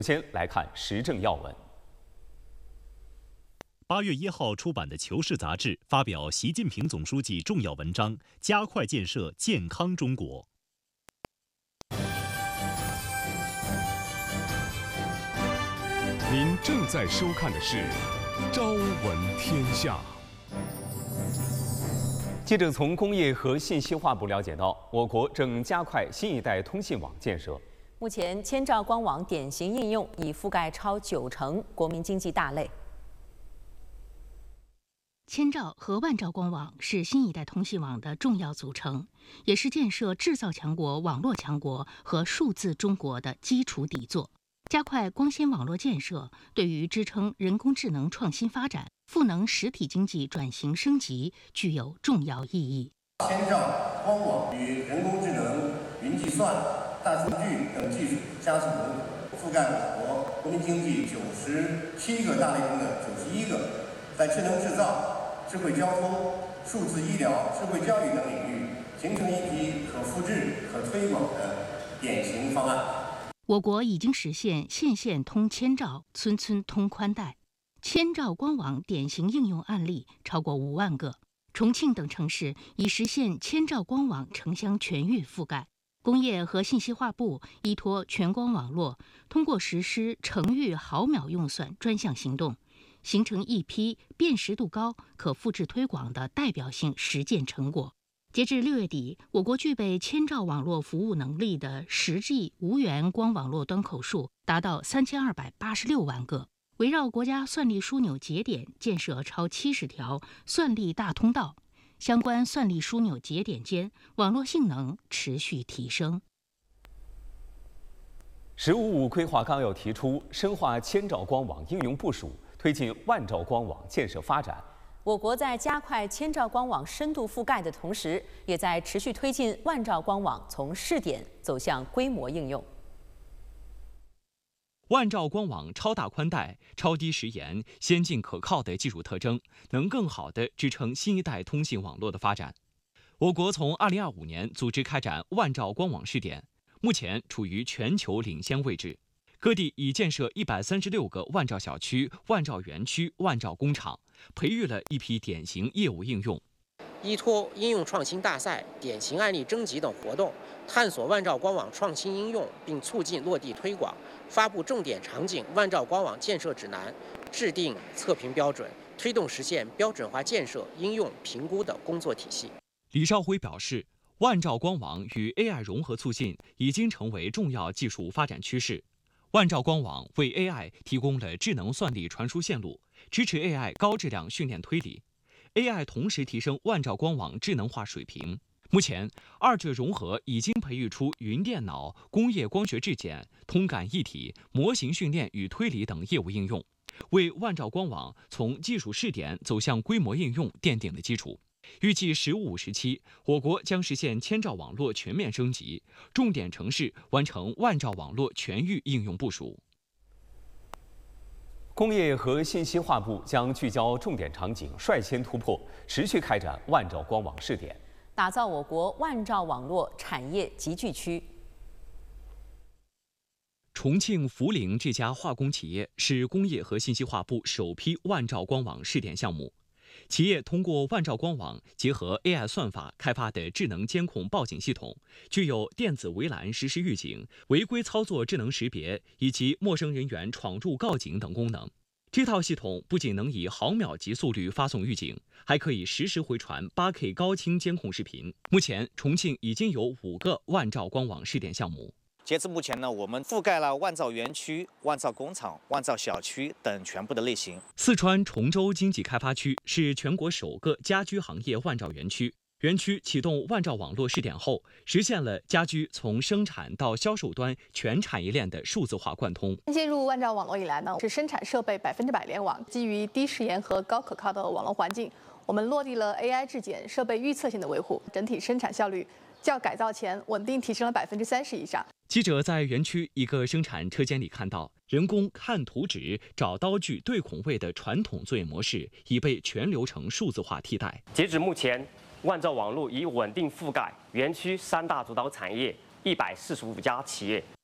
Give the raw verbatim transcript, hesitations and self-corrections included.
先来看时政要闻。 八月一号出版的《求是》杂志发表习近平总书记重要文章，加快建设健康中国。 您正在收看的是《朝闻天下》。 记者从工业和信息化部了解到，我国正加快新一代通信网建设。 目前，千兆光网典型应用已覆盖超九成国民经济大类。 千兆和万兆光网是新一代通信网的重要组成，也是建设制造强国、网络强国和数字中国的基础底座。加快光纤网络建设，对于支撑人工智能创新发展、赋能实体经济转型升级具有重要意义。 千兆光网与人工智能、云计算、大数据等技术加速融合，覆盖我国国民经济九十七个大类中的九十一个，在智能制造、智慧交通、数字医疗、智慧教育等领域，形成一批可复制、可推广的典型方案。 我国已经实现县县通千兆、村村通宽带，千兆光网典型应用案例超过五万个。重庆等城市已实现千兆光网城乡全域覆盖。工业和信息化部依托全光网络，通过实施城域毫秒用算专项行动，形成一批辨识度高、可复制推广的代表性实践成果。截至六月底，我国具备千兆网络服务能力的实际无源光网络端口数达到三千二百八十六万个。围绕国家算力枢纽节点建设超七十条算力大通道，相关算力枢纽节点间网络性能持续提升。 “十五五”规划纲要提出，深化千兆光网应用部署，推进万兆光网建设发展。 我国在加快千兆光网深度覆盖的同时，也在持续推进万兆光网从试点走向规模应用。 万兆光网超大宽带、超低时延、先进可靠的技术特征，能更好地支撑新一代通信网络的发展。我国从二零二五年组织开展万兆光网试点，目前处于全球领先位置。各地已建设一百三十六个万兆小区、万兆园区、万兆工厂，培育了一批典型业务应用。 依托应用创新大赛、典型案例征集等活动，探索万兆光网创新应用，并促进落地推广，发布重点场景万兆光网建设指南，制定测评标准，推动实现标准化建设、应用评估的工作体系。 李少辉表示，万兆光网与 A I 融合促进已经成为重要技术发展趋势。万兆光网为 A I 提供了智能算力传输线路，支持 A I 高质量训练推理。A I 同时提升万兆光网智能化水平。目前，二者融合已经培育出云电脑、工业光学质检、通感一体、模型训练与推理等业务应用，为万兆光网从技术试点走向规模应用奠定了基础。预计“十五五”时期，我国将实现千兆网络全面升级，重点城市完成万兆网络全域应用部署。 工业和信息化部将聚焦重点场景，率先突破，持续开展万兆光网试点， 打造我国万兆网络产业集聚区。 重庆涪陵这家化工企业是工业和信息化部首批万兆光网试点项目。企业通过万兆光网结合 A I 算法开发的智能监控报警系统，具有电子围栏实时预警、违规操作智能识别以及陌生人员闯入告警等功能。这套系统不仅能以毫秒级速率发送预警，还可以实时回传 八K 高清监控视频。目前，重庆已经有五个万兆光网试点项目。 截至目前呢，我们覆盖了万兆园区、万兆工厂、万兆小区等全部的类型。 四川崇州经济开发区是全国首个家居行业万兆园区。园区启动万兆网络试点后，实现了家居从生产到销售端全产业链的数字化贯通。 进入万兆网络以来呢，是生产设备百分之百联网，基于低时延和高可靠的网络环境，我们落地了 A I 质检、设备预测性的维护，整体生产效率较改造前稳定提升了百分之三十以上。 记者在园区一个生产车间里看到，人工看图纸、找刀具、对孔位的传统作业模式已被全流程数字化替代。 截止目前，万兆网络已稳定覆盖园区三大主导产业一百四十五家企业。